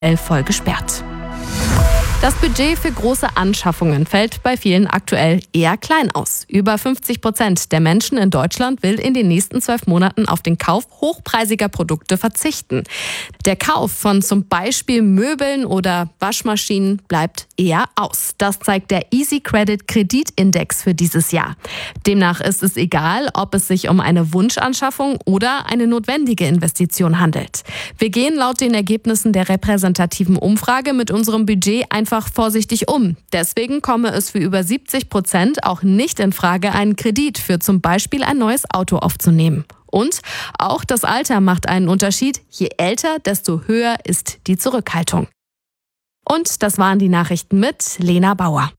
voll gesperrt. Das Budget für große Anschaffungen fällt bei vielen aktuell eher klein aus. Über 50% der Menschen in Deutschland will in den nächsten 12 Monaten auf den Kauf hochpreisiger Produkte verzichten. Der Kauf von zum Beispiel Möbeln oder Waschmaschinen bleibt eher aus. Das zeigt der Easy Credit Kreditindex für dieses Jahr. Demnach ist es egal, ob es sich um eine Wunschanschaffung oder eine notwendige Investition handelt. Wir gehen laut den Ergebnissen der repräsentativen Umfrage mit unserem Budget einfach vorsichtig um. Deswegen komme es für über 70% auch nicht in Frage, einen Kredit für zum Beispiel ein neues Auto aufzunehmen. Und auch das Alter macht einen Unterschied. Je älter, desto höher ist die Zurückhaltung. Und das waren die Nachrichten mit Lena Bauer.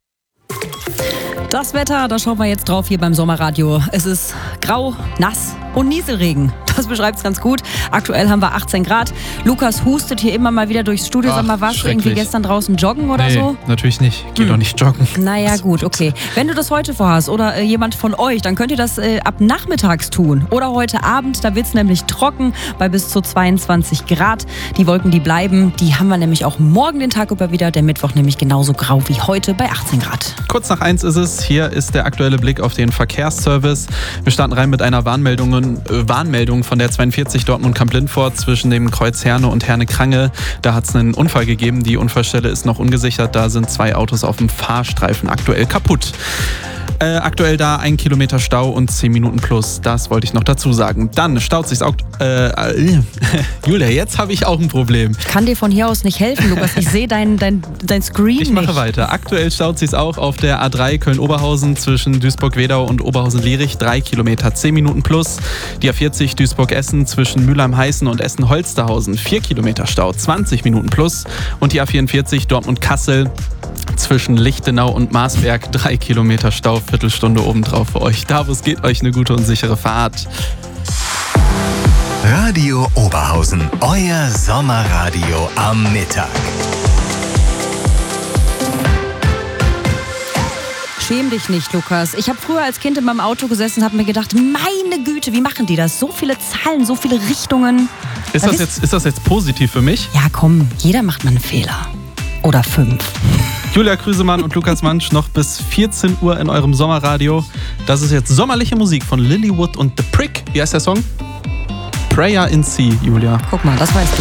Das Wetter, da schauen wir jetzt drauf hier beim Sommerradio. Es ist grau, nass und Nieselregen. Das beschreibt es ganz gut. Aktuell haben wir 18 Grad. Lukas hustet hier immer mal wieder durchs Studio. Sag mal, warst du irgendwie gestern draußen joggen oder so? Natürlich nicht. Geh doch nicht joggen. Naja, gut, okay. Wenn du das heute vorhast oder jemand von euch, dann könnt ihr das ab nachmittags tun. Oder heute Abend, da wird es nämlich trocken bei bis zu 22 Grad. Die Wolken, die bleiben, die haben wir nämlich auch morgen den Tag über wieder. Der Mittwoch nämlich genauso grau wie heute bei 18 Grad. Kurz nach 1 ist es. Hier ist der aktuelle Blick auf den Verkehrsservice. Wir starten rein mit einer Warnmeldung von der 42 Dortmund-Kamp-Lindfort zwischen dem Kreuz Herne und Herne-Krange. Da hat es einen Unfall gegeben. Die Unfallstelle ist noch ungesichert. Da sind 2 Autos auf dem Fahrstreifen aktuell kaputt. Aktuell da 1 Kilometer Stau und 10 Minuten plus. Das wollte ich noch dazu sagen. Dann staut sich's auch... Julia, jetzt habe ich auch ein Problem. Ich kann dir von hier aus nicht helfen, Lukas. Ich sehe dein Screen nicht. Ich mache weiter. Aktuell staut sich's auch auf der A3 Köln-Oberhausen zwischen Duisburg-Wedau und Oberhausen-Lierich. 3 Kilometer, 10 Minuten plus. Die A40 Duisburg-Essen zwischen Mülheim-Heißen und Essen-Holsterhausen. 4 Kilometer Stau, 20 Minuten plus. Und die A44 Dortmund-Kassel zwischen Lichtenau und Marsberg. 3 Kilometer Stau, Viertelstunde obendrauf für euch. Da, wo es geht, euch eine gute und sichere Fahrt. Radio Oberhausen, euer Sommerradio am Mittag. Schäm dich nicht, Lukas. Ich habe früher als Kind in meinem Auto gesessen und habe mir gedacht, meine Güte, wie machen die das? So viele Zahlen, so viele Richtungen. Ist das jetzt positiv für mich? Ja, komm, jeder macht mal einen Fehler. Oder 5. Julia Krüsemann und Lukas Mansch noch bis 14 Uhr in eurem Sommerradio. Das ist jetzt sommerliche Musik von Lilywood und The Prick. Wie heißt der Song? Prayer in Sea, Julia. Guck mal, das weißt du.